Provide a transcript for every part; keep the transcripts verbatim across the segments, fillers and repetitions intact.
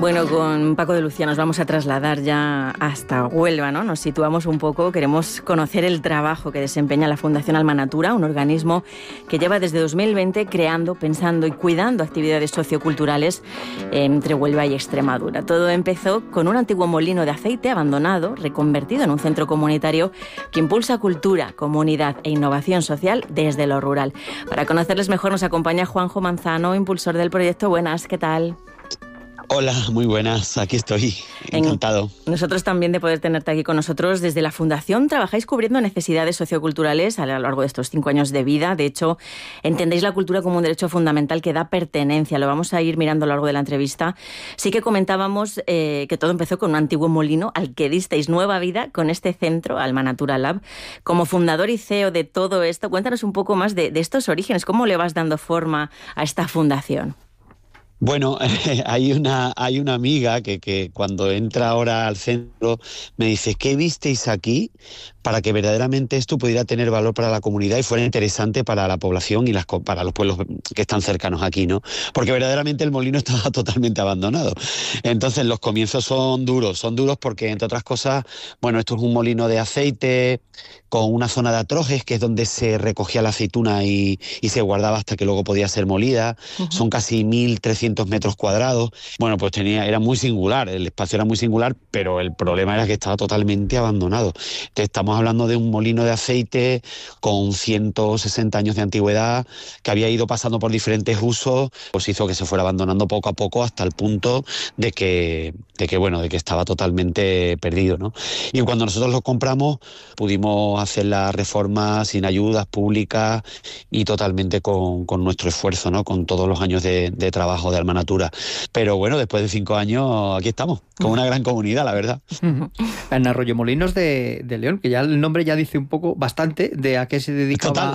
Bueno, con Paco de Lucía nos vamos a trasladar ya hasta Huelva, ¿no? Nos situamos un poco, queremos conocer el trabajo que desempeña la Fundación Alma Natura, un organismo que lleva desde dos mil veinte creando, pensando y cuidando actividades socioculturales entre Huelva y Extremadura. Todo empezó con un antiguo molino de aceite abandonado, reconvertido en un centro comunitario que impulsa cultura, comunidad e innovación social desde lo rural. Para conocerles mejor nos acompaña Juanjo Manzano, impulsor del proyecto. Buenas, ¿qué tal? Hola, muy buenas, aquí estoy, encantado. En, nosotros también de poder tenerte aquí con nosotros. Desde la Fundación trabajáis cubriendo necesidades socioculturales a lo largo de estos cinco años de vida. De hecho, entendéis la cultura como un derecho fundamental que da pertenencia. Lo vamos a ir mirando a lo largo de la entrevista. Sí que comentábamos eh, que todo empezó con un antiguo molino al que disteis nueva vida con este centro, Alma Natura Lab. Como fundador y C E O de todo esto, cuéntanos un poco más de, de estos orígenes. ¿Cómo le vas dando forma a esta fundación? Bueno, eh, hay una hay una amiga que, que cuando entra ahora al centro me dice, ¿qué visteis aquí para que verdaderamente esto pudiera tener valor para la comunidad y fuera interesante para la población y las, para los pueblos que están cercanos aquí, ¿no? Porque verdaderamente el molino estaba totalmente abandonado. Entonces los comienzos son duros, son duros porque, entre otras cosas, bueno, esto es un molino de aceite con una zona de atrojes, que es donde se recogía la aceituna y, y se guardaba hasta que luego podía ser molida. Uh-huh. Son casi mil trescientos metros cuadrados. Bueno, pues tenía, era muy singular, el espacio era muy singular, pero el problema era que estaba totalmente abandonado. Te estamos hablando de un molino de aceite con ciento sesenta años de antigüedad, que había ido pasando por diferentes usos, pues hizo que se fuera abandonando poco a poco hasta el punto de que, de que, bueno, de que estaba totalmente perdido, ¿no? Y cuando nosotros lo compramos, pudimos hacer la reforma sin ayudas públicas y totalmente con, con nuestro esfuerzo, ¿no? Con todos los años de, de trabajo de Alma Natura. Pero bueno, después de cinco años, aquí estamos, con una gran comunidad, la verdad. En Arroyomolinos de, de León, que ya el nombre ya dice un poco, bastante, de a qué se dedicaba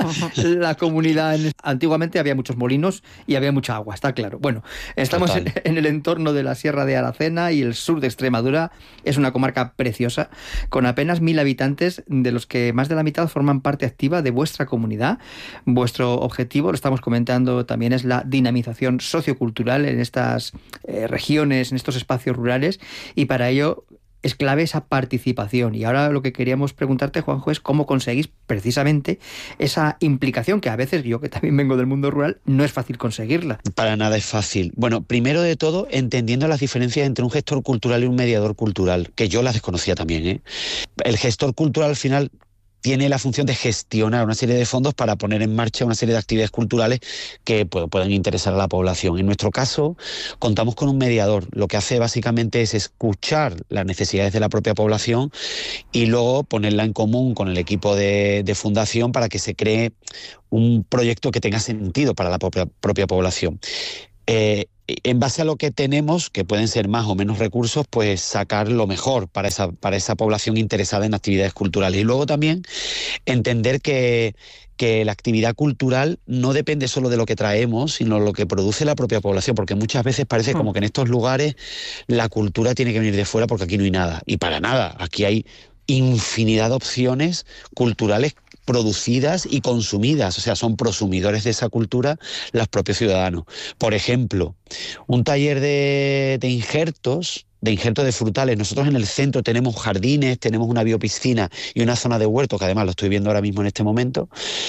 la comunidad. Antiguamente había muchos molinos y había mucha agua, está claro. Bueno, estamos en, en el entorno de la Sierra de Aracena y el sur de Extremadura. Es una comarca preciosa, con apenas mil habitantes, de los que más de la mitad forman parte activa de vuestra comunidad. Vuestro objetivo, lo estamos comentando también, es la dinamización sociocultural en estas eh, regiones, en estos espacios rurales, y para ello es clave esa participación. Y ahora lo que queríamos preguntarte, Juanjo, es cómo conseguís precisamente esa implicación, que a veces, yo que también vengo del mundo rural, no es fácil conseguirla. Para nada es fácil. Bueno, primero de todo, entendiendo las diferencias entre un gestor cultural y un mediador cultural, que yo las desconocía también, ¿eh? El gestor cultural, al final, tiene la función de gestionar una serie de fondos para poner en marcha una serie de actividades culturales que pues, puedan interesar a la población. En nuestro caso, contamos con un mediador. Lo que hace básicamente es escuchar las necesidades de la propia población y luego ponerla en común con el equipo de, de fundación para que se cree un proyecto que tenga sentido para la propia, propia población. Eh, en base a lo que tenemos, que pueden ser más o menos recursos, pues sacar lo mejor para esa, para esa población interesada en actividades culturales. Y luego también entender que, que la actividad cultural no depende solo de lo que traemos, sino lo que produce la propia población, porque muchas veces parece como que en estos lugares la cultura tiene que venir de fuera porque aquí no hay nada. Y para nada, aquí hay infinidad de opciones culturales producidas y consumidas, o sea, son prosumidores de esa cultura los propios ciudadanos. Por ejemplo, un taller de, de injertos, de injertos de frutales. Nosotros en el centro tenemos jardines, tenemos una biopiscina y una zona de huerto, que además lo estoy viendo ahora mismo en este momento,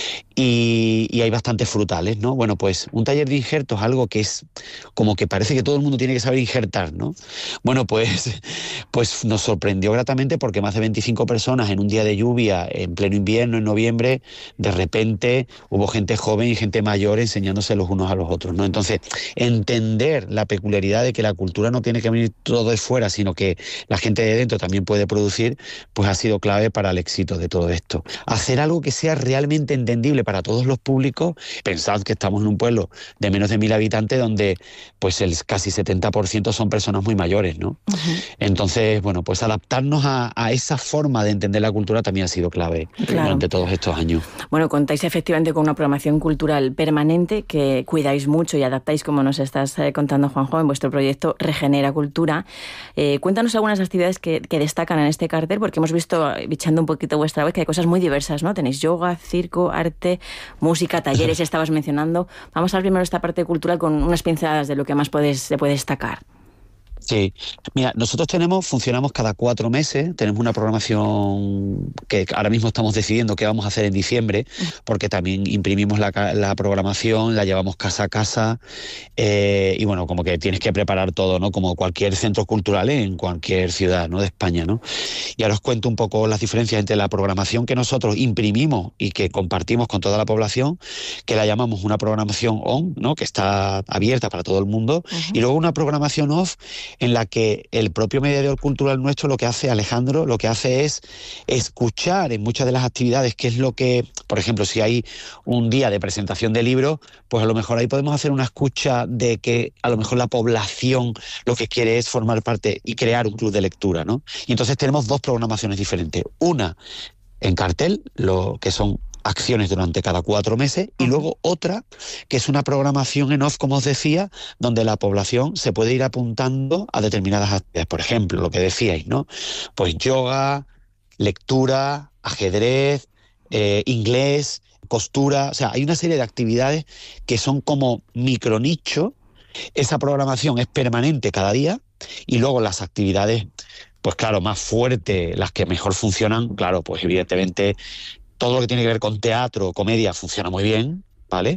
y, y hay bastantes frutales, ¿no? Bueno, pues un taller de injertos, algo que es como que parece que todo el mundo tiene que saber injertar, ¿no? Bueno, pues, pues nos sorprendió gratamente porque más de veinticinco personas en un día de lluvia, en pleno invierno, en noviembre, de repente hubo gente joven y gente mayor enseñándose los unos a los otros, ¿no? Entonces, entender la peculiaridad de que la cultura no tiene que venir todo de fuera, sino que la gente de dentro también puede producir, pues ha sido clave para el éxito de todo esto. Hacer algo que sea realmente entendible para todos los públicos. Pensad que estamos en un pueblo de menos de mil habitantes donde pues el casi setenta por ciento son personas muy mayores, ¿no? Uh-huh. Entonces, bueno, pues adaptarnos a, a esa forma de entender la cultura también ha sido clave, claro, durante todos estos años. Bueno, contáis efectivamente con una programación cultural permanente que cuidáis mucho y adaptáis, como nos estás eh, contando, Juanjo, en vuestro proyecto Regenera Cultura. Eh, cuéntanos algunas actividades que, que destacan en este cartel, porque hemos visto, bichando un poquito vuestra web, que hay cosas muy diversas, ¿no? Tenéis yoga, circo, arte, música, talleres, estabas mencionando. Vamos a ver primero esta parte cultural con unas pinceladas de lo que más puedes, se puede destacar. Sí, mira, nosotros tenemos, funcionamos cada cuatro meses, tenemos una programación que ahora mismo estamos decidiendo qué vamos a hacer en diciembre, porque también imprimimos la, la programación, la llevamos casa a casa, eh, y bueno, como que tienes que preparar todo, ¿no? Como cualquier centro cultural en cualquier ciudad, ¿no? De España, ¿no? Y ahora os cuento un poco las diferencias entre la programación que nosotros imprimimos y que compartimos con toda la población, que la llamamos una programación on, ¿no? Que está abierta para todo el mundo, uh-huh. Y luego una programación off, en la que el propio mediador cultural nuestro lo que hace, Alejandro, lo que hace es escuchar en muchas de las actividades, que es lo que, por ejemplo, si hay un día de presentación de libros, pues a lo mejor ahí podemos hacer una escucha de que a lo mejor la población lo que quiere es formar parte y crear un club de lectura, ¿no? Y entonces tenemos dos programaciones diferentes. Una en cartel, lo que son acciones durante cada cuatro meses, y luego otra que es una programación en off, como os decía, donde la población se puede ir apuntando a determinadas actividades. Por ejemplo, lo que decíais, ¿no? Pues yoga, lectura, ajedrez, eh, inglés, costura. O sea, hay una serie de actividades que son como micronicho. Esa programación es permanente cada día, y luego las actividades, pues claro, más fuertes, las que mejor funcionan, claro, pues evidentemente todo lo que tiene que ver con teatro, comedia, funciona muy bien, ¿vale?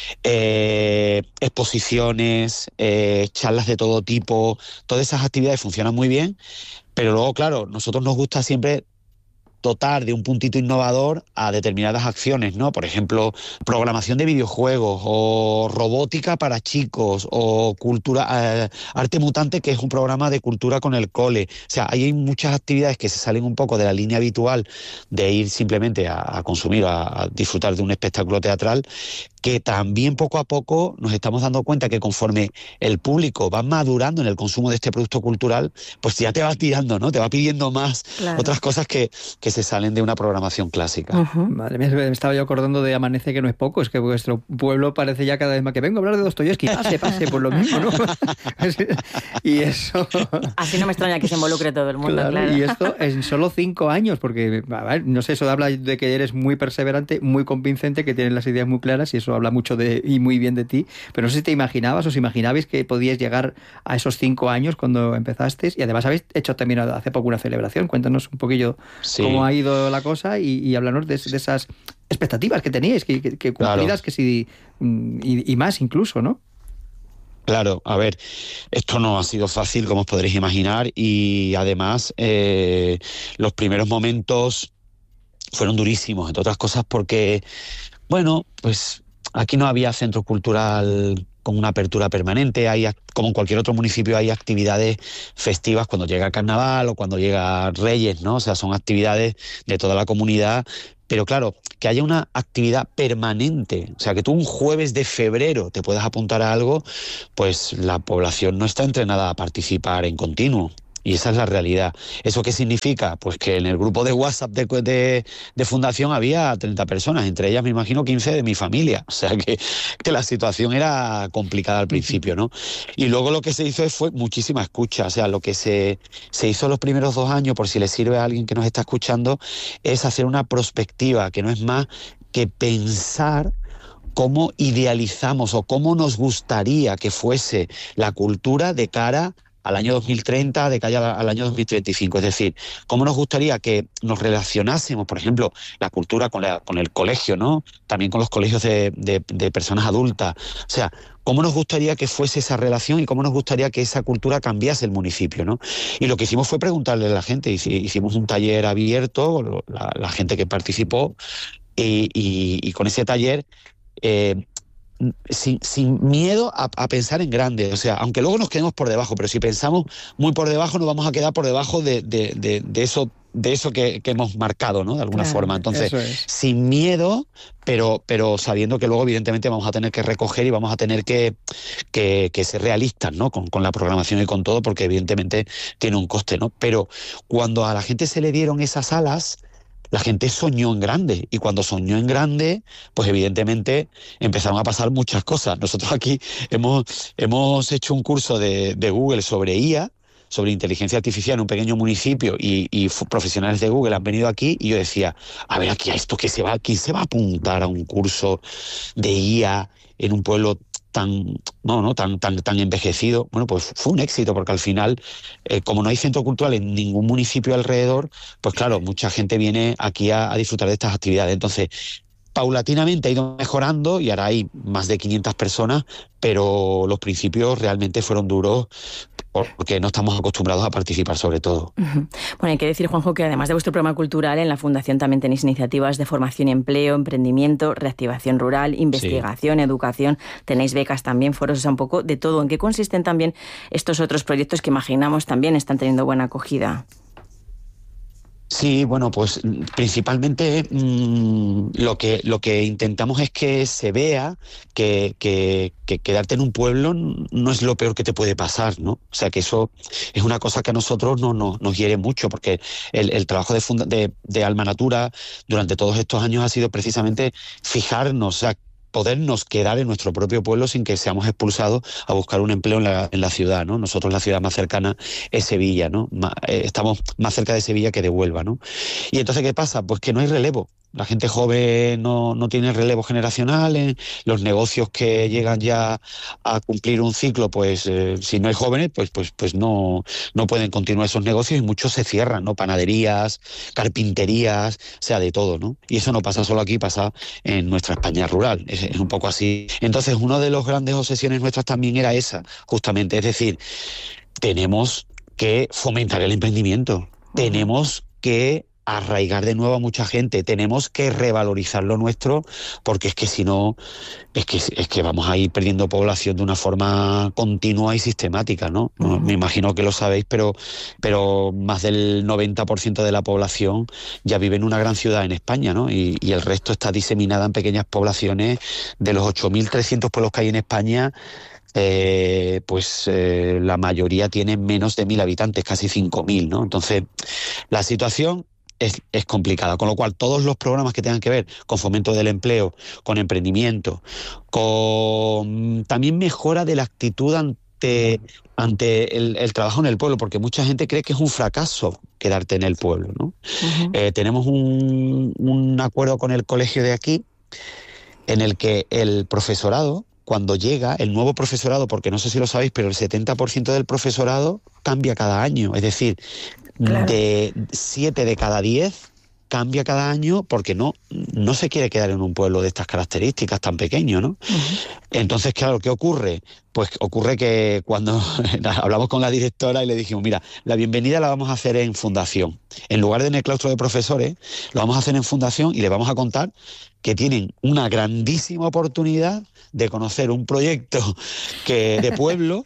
Eh, exposiciones, eh, charlas de todo tipo, todas esas actividades funcionan muy bien, pero luego, claro, nosotros nos gusta siempre dotar de un puntito innovador a determinadas acciones, ¿no? Por ejemplo, programación de videojuegos, o robótica para chicos, o cultura, eh, arte mutante, que es un programa de cultura con el cole. O sea, ahí hay muchas actividades que se salen un poco de la línea habitual de ir simplemente a, a consumir, a, a disfrutar de un espectáculo teatral, que también poco a poco nos estamos dando cuenta que conforme el público va madurando en el consumo de este producto cultural, pues ya te va tirando, ¿no? Te va pidiendo más, claro, otras cosas que, que se salen de una programación clásica. Uh-huh. Vale, me estaba yo acordando de Amanece, que no es poco, es que vuestro pueblo parece ya cada vez más que vengo a hablar de Dostoyevski, pase, pase, por lo mismo, ¿no? Y eso... Así no me extraña que se involucre todo el mundo, claro. claro. Y esto en solo cinco años, porque, a ver, no sé, eso habla de que eres muy perseverante, muy convincente, que tienes las ideas muy claras, y eso habla mucho de y muy bien de ti, pero no sé si te imaginabas, os imaginabais que podíais llegar a esos cinco años cuando empezasteis, y además habéis hecho también hace poco una celebración. Cuéntanos un poquillo sí. cómo ha ido la cosa, y, y háblanos de, de esas expectativas que teníais, que, que, que cumplidas, claro. que si, y, y más incluso, ¿no? Claro, a ver, esto no ha sido fácil, como os podréis imaginar, y además eh, los primeros momentos fueron durísimos, entre otras cosas porque, bueno, pues aquí no había centro cultural con una apertura permanente. Hay, como en cualquier otro municipio, hay actividades festivas cuando llega Carnaval o cuando llega Reyes, ¿no? O sea, son actividades de toda la comunidad. Pero claro, que haya una actividad permanente, o sea, que tú un jueves de febrero te puedas apuntar a algo, pues la población no está entrenada a participar en continuo. Y esa es la realidad. ¿Eso qué significa? Pues que en el grupo de WhatsApp de, de, de Fundación había treinta personas, entre ellas me imagino quince de mi familia. O sea que, que la situación era complicada al principio, ¿no? Y luego lo que se hizo fue muchísima escucha. O sea, lo que se, se hizo los primeros dos años, por si le sirve a alguien que nos está escuchando, es hacer una prospectiva, que no es más que pensar cómo idealizamos o cómo nos gustaría que fuese la cultura de cara al año dos mil treinta, de cara al año dos mil treinta y cinco. Es decir, cómo nos gustaría que nos relacionásemos, por ejemplo, la cultura con, la, con el colegio, ¿no? También con los colegios de, de, de personas adultas. O sea, cómo nos gustaría que fuese esa relación y cómo nos gustaría que esa cultura cambiase el municipio, ¿no? Y lo que hicimos fue preguntarle a la gente. Hicimos un taller abierto, la, la gente que participó, y, y, y con ese taller... Eh, Sin, sin miedo a, a pensar en grande, o sea, aunque luego nos quedemos por debajo, pero si pensamos muy por debajo nos vamos a quedar por debajo de, de, de, de eso de eso que, que hemos marcado, ¿no? De alguna claro, forma. Entonces, es. sin miedo, pero, pero sabiendo que luego evidentemente vamos a tener que recoger y vamos a tener que, que, que ser realistas, ¿no? Con, con la programación y con todo, porque evidentemente tiene un coste, ¿no? Pero cuando a la gente se le dieron esas alas, la gente soñó en grande, y cuando soñó en grande, pues evidentemente empezaron a pasar muchas cosas. Nosotros aquí hemos, hemos hecho un curso de, de Google sobre I A, sobre inteligencia artificial en un pequeño municipio, y, y profesionales de Google han venido aquí, y yo decía, a ver, aquí a esto que se va, ¿quién se va a apuntar a un curso de I A en un pueblo tan, no, no, tan, tan, tan envejecido. Bueno, pues fue un éxito, porque al final, eh, como no hay centro cultural en ningún municipio alrededor, pues claro, mucha gente viene aquí a, a disfrutar de estas actividades. Entonces, paulatinamente ha ido mejorando y ahora hay más de quinientas personas, pero los principios realmente fueron duros porque no estamos acostumbrados a participar, sobre todo. Uh-huh. Bueno, hay que decir, Juanjo, que además de vuestro programa cultural, en la Fundación también tenéis iniciativas de formación y empleo, emprendimiento, reactivación rural, investigación, sí. educación, tenéis becas también, foros, o sea, un poco de todo. ¿En qué consisten también estos otros proyectos que imaginamos también están teniendo buena acogida? Sí, bueno, pues principalmente mmm, lo que lo que intentamos es que se vea que, que, que quedarte en un pueblo no es lo peor que te puede pasar, ¿no? O sea, que eso es una cosa que a nosotros no, no, nos hiere mucho, porque el, el trabajo de, funda, de, de Alma Natura durante todos estos años ha sido precisamente fijarnos, o sea, podernos quedar en nuestro propio pueblo sin que seamos expulsados a buscar un empleo en la, en la ciudad, ¿no? Nosotros la ciudad más cercana es Sevilla, ¿no? Ma, eh, estamos más cerca de Sevilla que de Huelva, ¿no? Y entonces, ¿qué pasa? Pues que no hay relevo. La gente joven no, no tiene relevo generacional, eh, los negocios que llegan ya a cumplir un ciclo, pues eh, si no hay jóvenes, pues, pues, pues no, no pueden continuar esos negocios y muchos se cierran, ¿no? Panaderías, carpinterías, o sea, de todo, ¿no? Y eso no pasa solo aquí, pasa en nuestra España rural, es, es un poco así. Entonces, una de las grandes obsesiones nuestras también era esa, justamente, es decir, tenemos que fomentar el emprendimiento, uh-huh. tenemos que arraigar de nuevo a mucha gente, tenemos que revalorizar lo nuestro, porque es que si no, es que es que vamos a ir perdiendo población de una forma continua y sistemática, ¿no? Uh-huh. Me imagino que lo sabéis, pero, pero más del noventa por ciento de la población ya vive en una gran ciudad en España, ¿no? Y, y el resto está diseminada en pequeñas poblaciones. De los ocho mil trescientos pueblos que hay en España, Eh, pues eh, la mayoría tienen menos de mil habitantes, casi cinco mil, ¿no? Entonces, la situación es, es complicada, con lo cual todos los programas que tengan que ver con fomento del empleo, con emprendimiento, con también mejora de la actitud ante, ante el, el trabajo en el pueblo, porque mucha gente cree que es un fracaso quedarte en el pueblo, ¿no? Uh-huh. Eh, tenemos un, un acuerdo con el colegio de aquí, en el que el profesorado, cuando llega el nuevo profesorado, porque no sé si lo sabéis, pero el setenta por ciento del profesorado cambia cada año. Es decir, claro. de siete de cada diez cambia cada año porque no, no se quiere quedar en un pueblo de estas características tan pequeño, ¿no? Uh-huh. Entonces, claro, ¿qué ocurre? Pues ocurre que cuando hablamos con la directora y le dijimos, mira, la bienvenida la vamos a hacer en fundación. En lugar de en el claustro de profesores, lo vamos a hacer en fundación y le vamos a contar que tienen una grandísima oportunidad de conocer un proyecto que de pueblo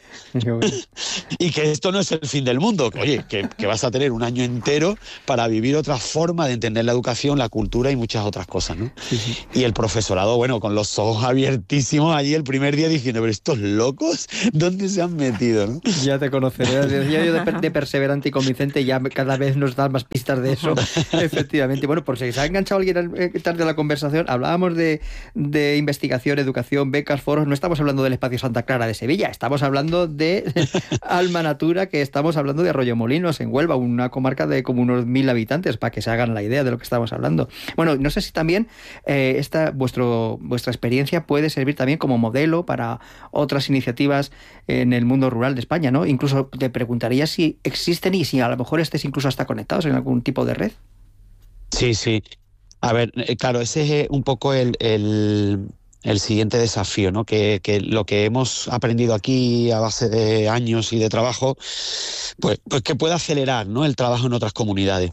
y que esto no es el fin del mundo. Oye, que, que vas a tener un año entero para vivir otra forma de entender la educación, la cultura y muchas otras cosas, ¿no? Sí, sí. Y el profesorado, bueno, con los ojos abiertísimos allí el primer día diciendo, pero estos locos, ¿dónde se han metido, no? Ya te conoceré. Decía yo de, de perseverante y convincente, ya cada vez nos dan más pistas de eso. Efectivamente. Bueno, por si se ha enganchado alguien tarde a la conversación, hablábamos de, de investigación, educación, becas, foros. No estamos hablando del Espacio Santa Clara de Sevilla, estamos hablando de Alma Natura, que estamos hablando de Arroyomolinos, en Huelva, una comarca de como unos mil habitantes, para que se hagan la idea de lo que estamos hablando. Bueno, no sé si también eh, esta vuestro vuestra experiencia puede servir también como modelo para otras iniciativas en el mundo rural de España, ¿no? Incluso te preguntaría si existen y si a lo mejor estés incluso hasta conectados en algún tipo de red. Sí, sí. A ver, claro, ese es un poco el, el, el siguiente desafío, ¿no? Que, que lo que hemos aprendido aquí a base de años y de trabajo, pues, pues que pueda acelerar, ¿no?, el trabajo en otras comunidades.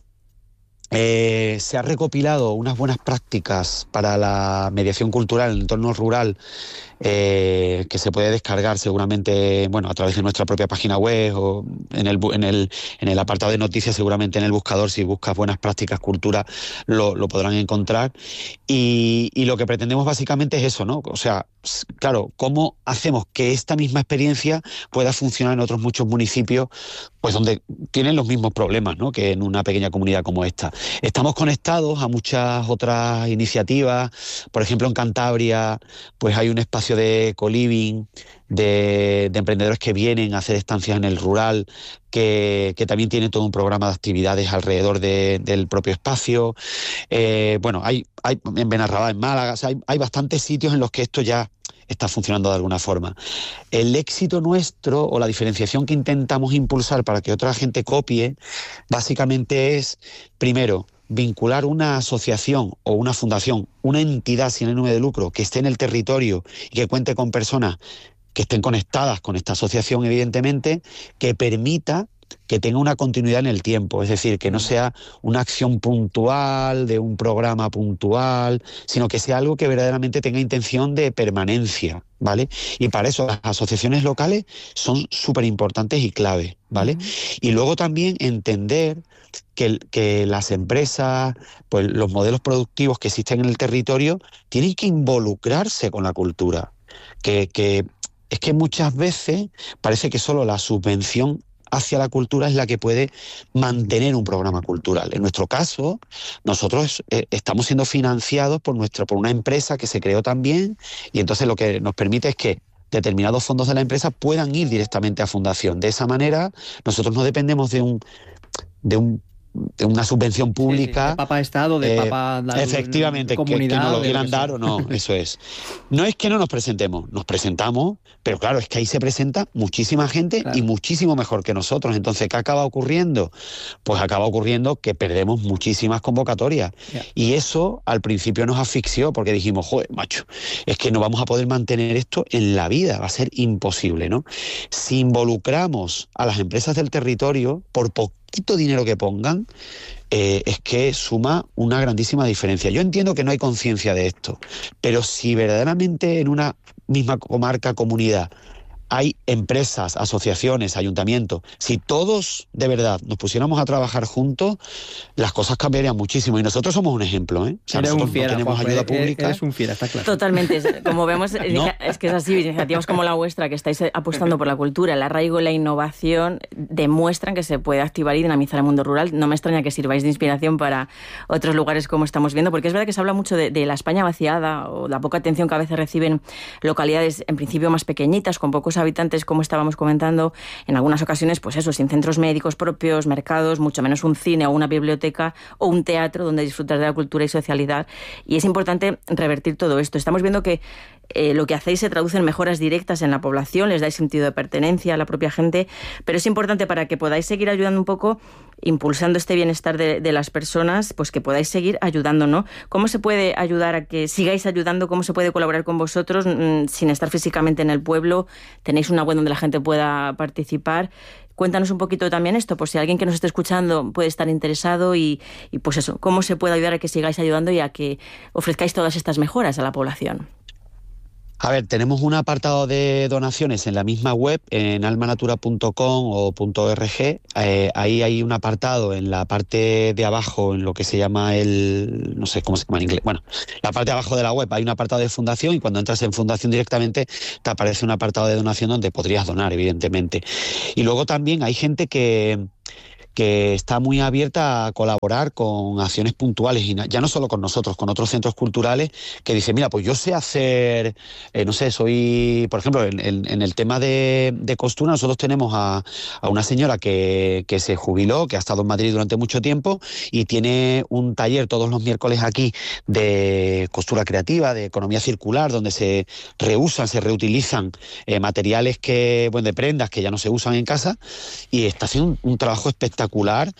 Eh, se ha recopilado unas buenas prácticas para la mediación cultural en el entorno rural, eh, que se puede descargar seguramente, bueno, a través de nuestra propia página web o en el en el en el apartado de noticias, seguramente en el buscador, si buscas buenas prácticas cultura, lo, lo podrán encontrar. Y, y lo que pretendemos básicamente es eso, ¿no? O sea, claro, ¿cómo hacemos que esta misma experiencia pueda funcionar en otros muchos municipios, pues donde tienen los mismos problemas, ¿no?, que en una pequeña comunidad como esta? Estamos conectados a muchas otras iniciativas. Por ejemplo, en Cantabria, pues hay un espacio de co-living, de, de emprendedores que vienen a hacer estancias en el rural, que, que también tienen todo un programa de actividades alrededor de, del propio espacio. Eh, bueno, hay, hay en Benarrabá, en Málaga, o sea, hay, hay bastantes sitios en los que esto ya está funcionando de alguna forma. El éxito nuestro o la diferenciación que intentamos impulsar para que otra gente copie, básicamente es, primero, vincular una asociación o una fundación, una entidad sin ánimo de lucro que esté en el territorio y que cuente con personas que estén conectadas con esta asociación, evidentemente, que permita que tenga una continuidad en el tiempo, es decir, que no sea una acción puntual, de un programa puntual, sino que sea algo que verdaderamente tenga intención de permanencia, ¿vale? Y para eso las asociaciones locales son súper importantes y clave, ¿vale? Uh-huh. Y luego también entender que, que las empresas, pues los modelos productivos que existen en el territorio, tienen que involucrarse con la cultura, que, que es que muchas veces parece que solo la subvención hacia la cultura es la que puede mantener un programa cultural. En nuestro caso, nosotros eh, estamos siendo financiados por, nuestra, por una empresa que se creó también, y entonces lo que nos permite es que determinados fondos de la empresa puedan ir directamente a fundación. De esa manera, nosotros no dependemos de un... De un de una subvención pública. Sí, sí, de Papa Estado, de eh, Papa la, efectivamente, comunidad, que, que nos lo quieran que dar o no, eso es. No es que no nos presentemos, nos presentamos, pero claro, es que ahí se presenta muchísima gente, claro, y muchísimo mejor que nosotros. Entonces, ¿qué acaba ocurriendo? Pues acaba ocurriendo que perdemos muchísimas convocatorias. Yeah. Y eso al principio nos asfixió, porque dijimos, joder, macho, es que no vamos a poder mantener esto en la vida, va a ser imposible, ¿no? Si involucramos a las empresas del territorio, por poquito dinero que pongan, eh, es que suma una grandísima diferencia. Yo entiendo que no hay conciencia de esto, pero si verdaderamente en una misma comarca, comunidad, hay empresas, asociaciones, ayuntamientos, si todos de verdad nos pusiéramos a trabajar juntos, las cosas cambiarían muchísimo. Y nosotros somos un ejemplo, ¿eh? O sea, eres nosotros un fiera, no tenemos Juanjo, ayuda eres, pública. Eres un fiera, está claro. Totalmente. Como vemos, ¿No? es que es así, iniciativas como la vuestra, que estáis apostando por la cultura, el arraigo y la innovación, demuestran que se puede activar y dinamizar el mundo rural. No me extraña que sirváis de inspiración para otros lugares como estamos viendo, porque es verdad que se habla mucho de, de la España vaciada o la poca atención que a veces reciben localidades en principio más pequeñitas, con pocos habitantes, como está estábamos comentando, en algunas ocasiones, pues eso, sin centros médicos propios, mercados, mucho menos un cine o una biblioteca o un teatro donde disfrutar de la cultura y socialidad. Y es importante revertir todo esto. Estamos viendo que eh, lo que hacéis se traduce en mejoras directas en la población, les dais sentido de pertenencia a la propia gente, pero es importante para que podáis seguir ayudando un poco, impulsando este bienestar de, de las personas, pues que podáis seguir ayudando, ¿no? ¿Cómo se puede ayudar a que sigáis ayudando? ¿Cómo se puede colaborar con vosotros mmm, sin estar físicamente en el pueblo? ¿Tenéis una web donde la gente pueda participar? Cuéntanos un poquito también esto, por si alguien que nos esté escuchando puede estar interesado y, y pues eso, ¿cómo se puede ayudar a que sigáis ayudando y a que ofrezcáis todas estas mejoras a la población? A ver, tenemos un apartado de donaciones en la misma web, en almanatura punto com o .org. Eh, ahí hay un apartado en la parte de abajo, en lo que se llama el... no sé cómo se llama en inglés. Bueno, la parte de abajo de la web hay un apartado de fundación y cuando entras en fundación directamente te aparece un apartado de donación donde podrías donar, evidentemente. Y luego también hay gente que... que está muy abierta a colaborar con acciones puntuales, y ya no solo con nosotros, con otros centros culturales, que dicen, mira, pues yo sé hacer, eh, no sé, soy, por ejemplo, en, en, en el tema de, de costura, nosotros tenemos a, a una señora que, que se jubiló, que ha estado en Madrid durante mucho tiempo, y tiene un taller todos los miércoles aquí de costura creativa, de economía circular, donde se reusan, se reutilizan eh, materiales que, bueno, de prendas que ya no se usan en casa, y está haciendo un, un trabajo espectacular.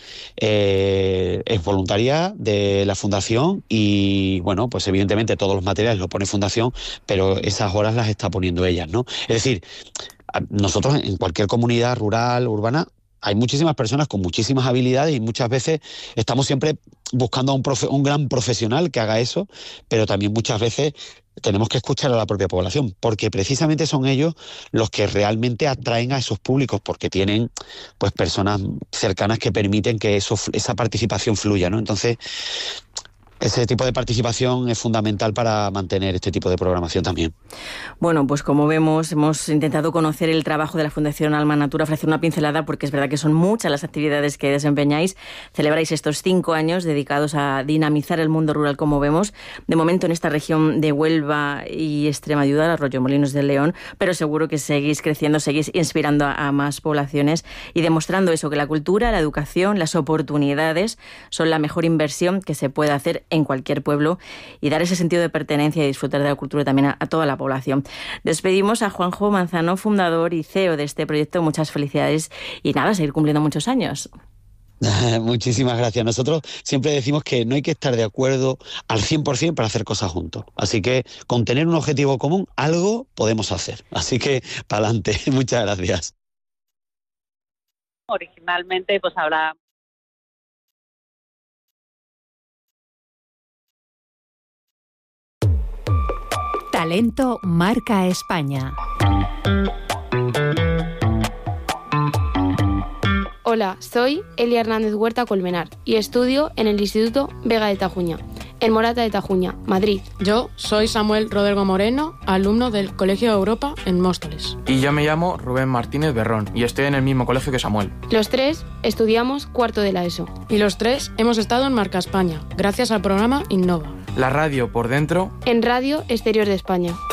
Eh, es voluntaria de la Fundación y, bueno, pues evidentemente todos los materiales los pone Fundación, pero esas horas las está poniendo ellas, ¿no? Es decir, nosotros en cualquier comunidad rural, urbana, hay muchísimas personas con muchísimas habilidades y muchas veces estamos siempre buscando a un, profe- un gran profesional que haga eso, pero también muchas veces tenemos que escuchar a la propia población, porque precisamente son ellos los que realmente atraen a esos públicos, porque tienen pues personas cercanas que permiten que eso, esa participación fluya, ¿no? Entonces, ese tipo de participación es fundamental para mantener este tipo de programación también. Bueno, pues como vemos, hemos intentado conocer el trabajo de la Fundación Alma Natura, ofrecer una pincelada, porque es verdad que son muchas las actividades que desempeñáis. Celebráis estos cinco años dedicados a dinamizar el mundo rural, como vemos, de momento en esta región de Huelva y Extremadura, Arroyomolinos de León, pero seguro que seguís creciendo, seguís inspirando a, a más poblaciones y demostrando eso, que la cultura, la educación, las oportunidades son la mejor inversión que se puede hacer en cualquier pueblo y dar ese sentido de pertenencia y disfrutar de la cultura también a, a toda la población. Despedimos a Juanjo Manzano, fundador y C E O de este proyecto. Muchas felicidades y nada, seguir cumpliendo muchos años. Muchísimas gracias. Nosotros siempre decimos que no hay que estar de acuerdo al cien por ciento para hacer cosas juntos. Así que con tener un objetivo común, algo podemos hacer. Así que para adelante. Muchas gracias. Originalmente, pues habrá... Talento marca España. Hola, soy Elia Hernández Huerta Colmenar y estudio en el Instituto Vega de Tajuña, en Morata de Tajuña, Madrid. Yo soy Samuel Rodrigo Moreno, alumno del Colegio de Europa en Móstoles. Y yo me llamo Rubén Martínez Berrón y estoy en el mismo colegio que Samuel. Los tres estudiamos cuarto de la ESO. Y los tres hemos estado en Marca España, gracias al programa Innova. La radio por dentro. En Radio Exterior de España.